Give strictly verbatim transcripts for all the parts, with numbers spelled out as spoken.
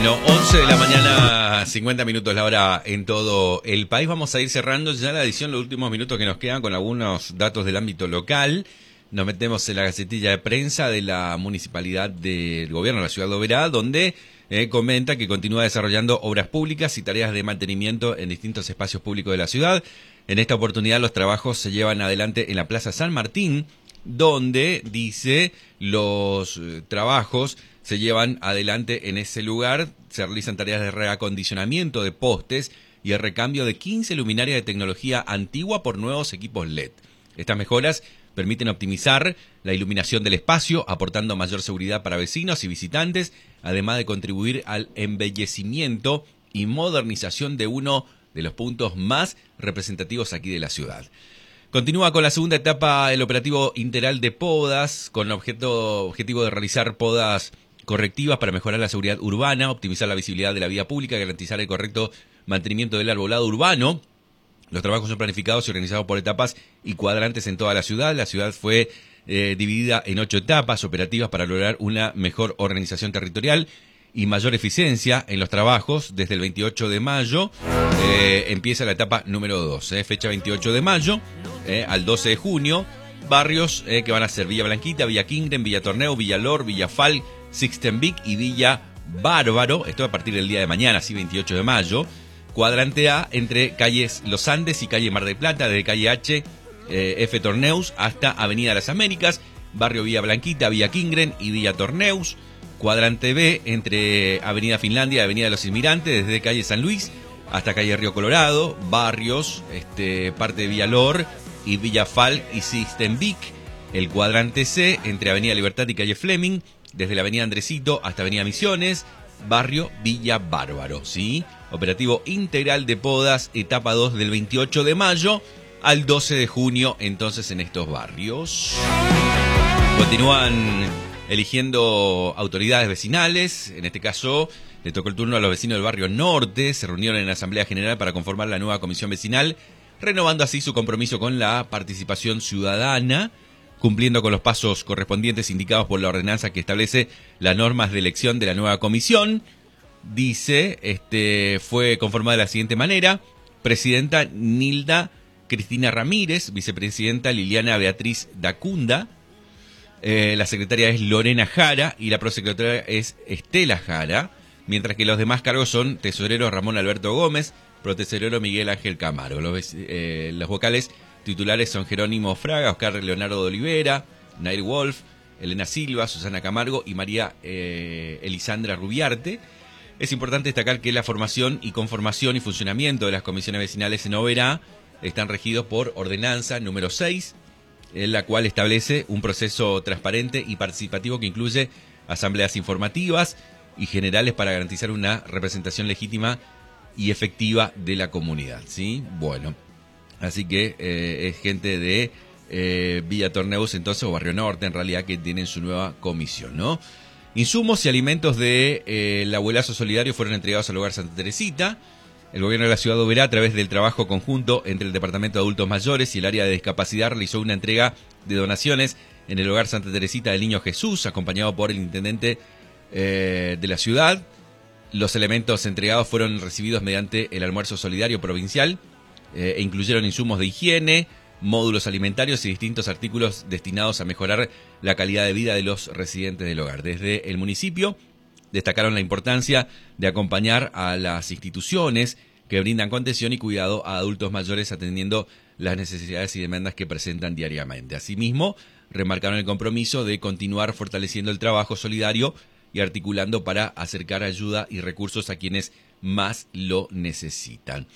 Bueno, once de la mañana, cincuenta minutos la hora en todo el país. Vamos a ir cerrando ya la edición, los últimos minutos que nos quedan con algunos datos del ámbito local. Nos metemos en la gacetilla de prensa de la municipalidad del gobierno de la ciudad de Oberá, donde eh, comenta que continúa desarrollando obras públicas y tareas de mantenimiento en distintos espacios públicos de la ciudad. En esta oportunidad los trabajos se llevan adelante en la Plaza San Martín, donde, dice, los eh, trabajos se llevan adelante en ese lugar. Se realizan tareas de reacondicionamiento de postes y el recambio de quince luminarias de tecnología antigua por nuevos equipos L E D. Estas mejoras permiten optimizar la iluminación del espacio, aportando mayor seguridad para vecinos y visitantes, además de contribuir al embellecimiento y modernización de uno de los puntos más representativos aquí de la ciudad. Continúa con la segunda etapa el operativo integral de podas, con objeto, objetivo de realizar podas correctivas para mejorar la seguridad urbana, optimizar la visibilidad de la vía pública, garantizar el correcto mantenimiento del arbolado urbano. Los trabajos son planificados y organizados por etapas y cuadrantes en toda la ciudad. La ciudad fue eh, dividida en ocho etapas operativas para lograr una mejor organización territorial y mayor eficiencia en los trabajos. Desde el veintiocho de mayo eh, empieza la etapa número dos, eh, fecha veintiocho de mayo eh, al doce de junio. Barrios eh, que van a ser Villa Blanquita, Villa Quingren, Villa Torneo, Villa Lor, Villa Fal, Sixten Vic y Villa Bárbaro. Esto a partir del día de mañana, sí, veintiocho de mayo. Cuadrante A entre calles Los Andes y calle Mar del Plata, desde calle H, eh, F Torneus hasta Avenida Las Américas, barrio Villa Blanquita, Villa Quingren y Villa Torneus. Cuadrante B entre Avenida Finlandia y Avenida Los Inmigrantes, desde calle San Luis hasta calle Río Colorado, barrios, este, parte de Villa Lor y Villa Fal y Sixten Vic. El cuadrante C entre Avenida Libertad y calle Fleming, desde la Avenida Andresito hasta Avenida Misiones, barrio Villa Bárbaro, ¿sí? Operativo integral de podas, etapa dos del veintiocho de mayo al doce de junio, entonces en estos barrios. Continúan eligiendo autoridades vecinales, en este caso le tocó el turno a los vecinos del barrio Norte, se reunieron en la Asamblea General para conformar la nueva comisión vecinal, renovando así su compromiso con la participación ciudadana, cumpliendo con los pasos correspondientes indicados por la ordenanza que establece las normas de elección de la nueva comisión. Dice, este, fue conformada de la siguiente manera: presidenta Nilda Cristina Ramírez, vicepresidenta Liliana Beatriz Dacunda, eh, la secretaria es Lorena Jara y la prosecretaria es Estela Jara, mientras que los demás cargos son tesorero Ramón Alberto Gómez, protesorero Miguel Ángel Camargo. Los, eh, los vocales titulares son Jerónimo Fraga, Oscar Leonardo de Olivera, Nair Wolf, Elena Silva, Susana Camargo y María eh, Elisandra Rubiarte. Es importante destacar que la formación y conformación y funcionamiento de las comisiones vecinales en Oberá están regidos por ordenanza número seis, en la cual establece un proceso transparente y participativo que incluye asambleas informativas y generales para garantizar una representación legítima y efectiva de la comunidad, ¿sí? Bueno, así que eh, es gente de eh, Villa Torneus, entonces, o Barrio Norte, en realidad, que tienen su nueva comisión, ¿no? Insumos y alimentos de eh, el abuelazo solidario fueron entregados al hogar Santa Teresita. El gobierno de la ciudad de Oberá, a través del trabajo conjunto entre el Departamento de Adultos Mayores y el área de discapacidad, realizó una entrega de donaciones en el hogar Santa Teresita del Niño Jesús, acompañado por el intendente eh, de la ciudad. Los elementos entregados fueron recibidos mediante el almuerzo solidario provincial eh, e incluyeron insumos de higiene, módulos alimentarios y distintos artículos destinados a mejorar la calidad de vida de los residentes del hogar. Desde el municipio destacaron la importancia de acompañar a las instituciones que brindan contención y cuidado a adultos mayores, atendiendo las necesidades y demandas que presentan diariamente. Asimismo, remarcaron el compromiso de continuar fortaleciendo el trabajo solidario y articulando para acercar ayuda y recursos a quienes más lo necesitan.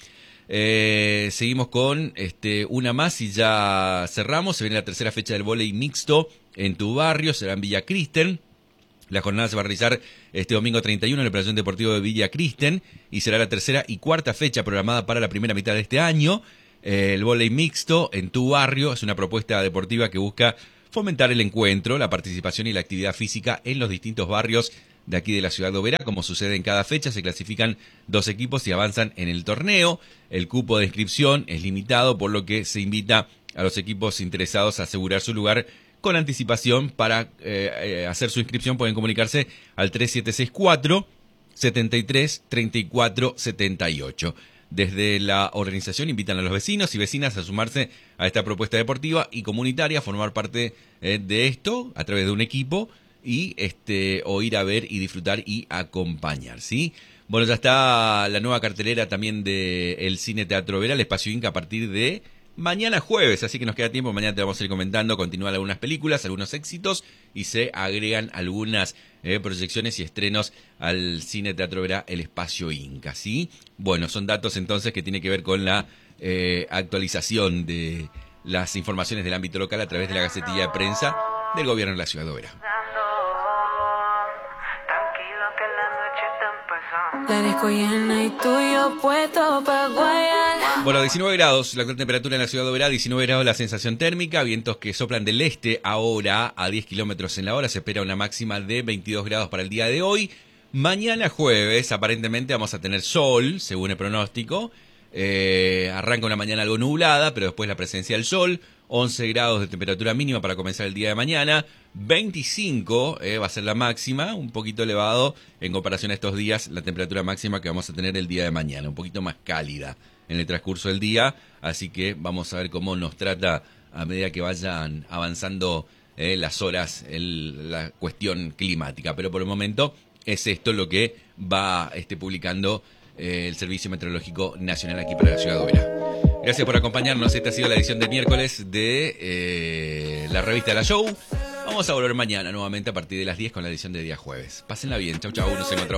Eh, seguimos con este, una más y ya cerramos. Se viene la tercera fecha del vóley mixto en tu barrio, será en Villa Kristen. La jornada se va a realizar este domingo treinta y uno en el pabellón deportivo de Villa Kristen y será la tercera y cuarta fecha programada para la primera mitad de este año. Eh, el vóley mixto en tu barrio es una propuesta deportiva que busca fomentar el encuentro, la participación y la actividad física en los distintos barrios de aquí de la ciudad de Oberá. Como sucede en cada fecha, se clasifican dos equipos y avanzan en el torneo. El cupo de inscripción es limitado, por lo que se invita a los equipos interesados a asegurar su lugar con anticipación. Para eh, eh, hacer su inscripción pueden comunicarse al tres siete seis cuatro setenta y tres, treinta y cuatro, setenta y ocho. Desde la organización invitan a los vecinos y vecinas a sumarse a esta propuesta deportiva y comunitaria, a formar parte eh, de esto a través de un equipo y este o ir a ver y disfrutar y acompañar, ¿sí? Bueno, ya está la nueva cartelera también del Cine Teatro Vera, el Espacio Inca, a partir de mañana jueves, así que nos queda tiempo, mañana te vamos a ir comentando, continúan algunas películas, algunos éxitos y se agregan algunas eh, proyecciones y estrenos al Cine Teatro Vera, el Espacio Inca, ¿sí? Bueno, son datos entonces que tienen que ver con la eh, actualización de las informaciones del ámbito local a través de la Gacetilla de Prensa del Gobierno de la Ciudad de Oberá. La disco llena y tuyo puesto pa' guayar. Bueno, diecinueve grados, la actual temperatura en la ciudad de Oberá, diecinueve grados la sensación térmica, vientos que soplan del este ahora a diez kilómetros en la hora, se espera una máxima de veintidós grados para el día de hoy. Mañana jueves, aparentemente vamos a tener sol, según el pronóstico, eh, arranca una mañana algo nublada, pero después la presencia del sol, once grados de temperatura mínima para comenzar el día de mañana, veinticinco eh, va a ser la máxima, un poquito elevado en comparación a estos días, la temperatura máxima que vamos a tener el día de mañana, un poquito más cálida en el transcurso del día, así que vamos a ver cómo nos trata a medida que vayan avanzando eh, las horas el, la cuestión climática, pero por el momento es esto lo que va este, publicando eh, el Servicio Meteorológico Nacional aquí para la ciudad de Oberá. Gracias por acompañarnos, esta ha sido la edición del miércoles de eh, la revista La Show. Vamos a volver mañana nuevamente a partir de las diez con la edición de día jueves. Pásenla bien, chau chau, nos encontramos.